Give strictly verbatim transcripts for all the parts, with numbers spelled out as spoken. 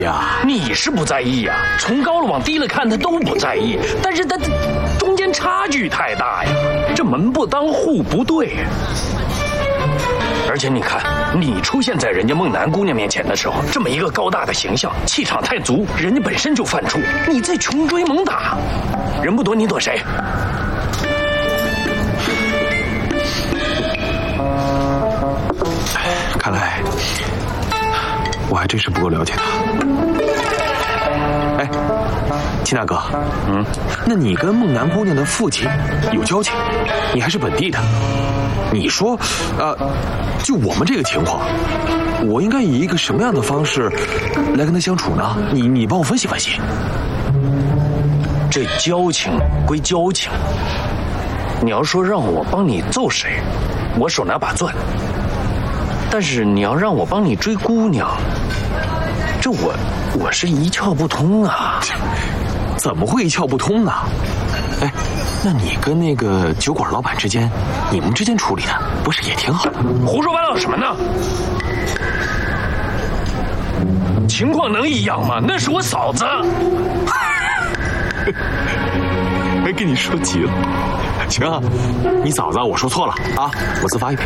呀， 你是不在意呀，从高了往低了看，他都不在意。但是他中间差距太大呀，这门不当户不对呀。而且你看，你出现在人家梦楠姑娘面前的时候，这么一个高大的形象，气场太足，人家本身就犯怵。你在穷追猛打，人不躲你躲谁？ 看来我还真是不够了解他。哎，秦大哥，嗯，那你跟梦楠姑娘的父亲有交情，你还是本地的，你说，呃，就我们这个情况，我应该以一个什么样的方式来跟他相处呢？你你帮我分析分析。 这交情归交情，你要说让我帮你揍谁，我手拿把攥。但是你要让我帮你追姑娘，这我我是一窍不通啊！ 怎么会一窍不通呢？哎，那你跟那个酒馆老板之间，你们之间处理的不是也挺好的？ 胡说八道什么呢？情况能一样吗？那是我嫂子。 没跟你说急了。行啊，你嫂子我说错了啊，我自罚一杯。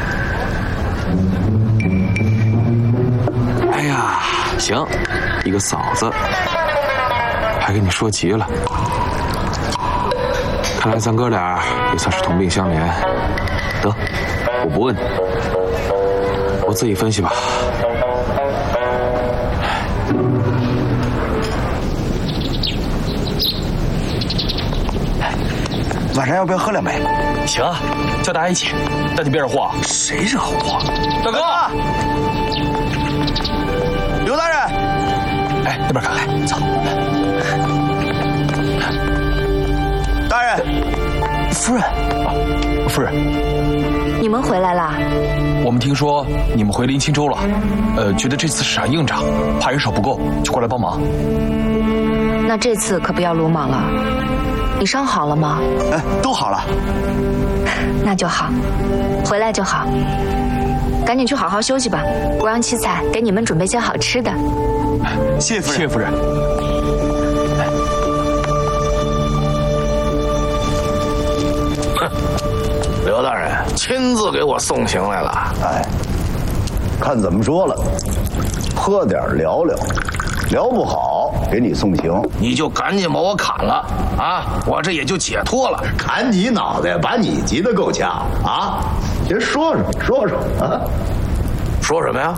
哎呀，行，一个嫂子，还跟你说急了。看来咱哥俩也算是同病相怜。得，我不问你，我自己分析吧。 晚上要不要喝两杯？ 行啊，叫大家一起。带你别惹祸。 谁惹祸？ 大哥， 刘大人， 哎，那边看看，走。 大人，夫人， 啊，夫人， 你们回来啦？ 我们听说你们回临清州了，呃，觉得这次是场硬仗，怕人手不够，就过来帮忙。 那这次可不要鲁莽了。你伤好了吗？ 哎，都好了。 那就好，回来就好。赶紧去好好休息吧，我让七彩给你们准备些好吃的。 谢夫人， 谢夫人。 哼，刘大人亲自给我送行来了。 哎，看怎么说了，喝点聊聊，聊不好给你送行， 你就赶紧把我砍了啊！我这也就解脱了。 砍你脑袋，把你急得够呛啊！先说说说说啊， 说什么呀？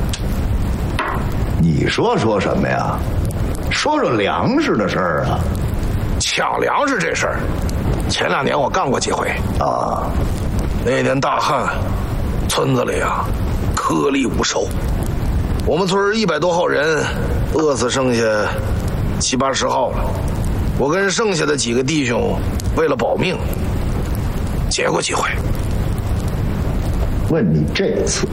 你说说什么呀？说说粮食的事儿啊。 抢粮食这事儿，前两年我干过几回啊。 那年大旱，村子里啊，颗粒无收。我们村一百多号人，饿死剩下七八十号了。我跟剩下的几个弟兄，为了保命，结过几回。 问你这次，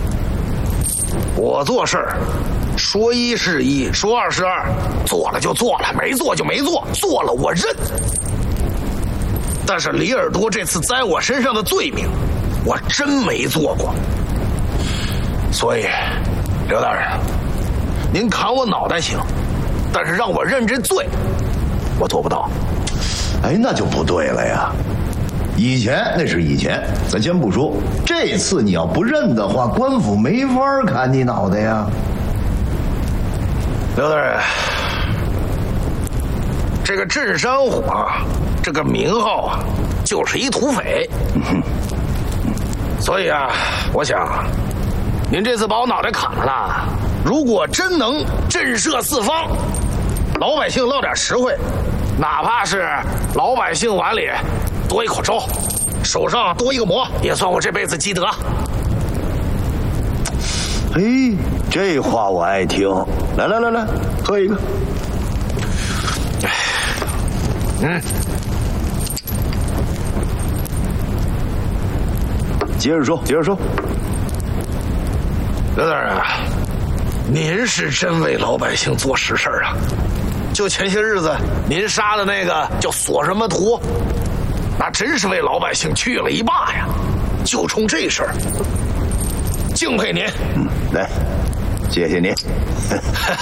我做事儿，说一是一，说二是二，做了就做了，没做就没做，做了我认。但是李尔多这次栽我身上的罪名，我真没做过。所以，刘大人，您砍我脑袋行，但是让我认这罪，我做不到。 哎，那就不对了呀。以前那是以前，咱先不说。这次你要不认的话，官府没法砍你脑袋呀。 刘大人，这个镇山虎啊，这个名号啊，就是一土匪。嗯、所以啊，我想，您这次把我脑袋砍了，如果真能震慑四方，老百姓落点实惠，哪怕是老百姓碗里多一口粥，手上多一个馍，也算我这辈子积德。 哎，这话我爱听。来来来来，喝一个。 嗯， 接着说，接着说。 刘大人啊，您是真为老百姓做实事啊！就前些日子您杀的那个叫索什么图，那真是为老百姓去了一霸呀！就冲这事儿，敬佩您。 嗯，来，谢谢您。